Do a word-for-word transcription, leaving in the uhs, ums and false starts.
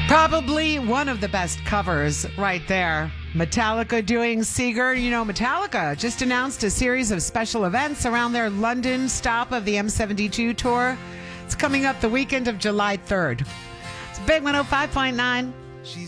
Probably one of the best covers right there. Metallica doing Seeger. You know, Metallica just announced a series of special events around their London stop of the M seventy-two tour. It's coming up the weekend of July third. It's Big one oh five point nine.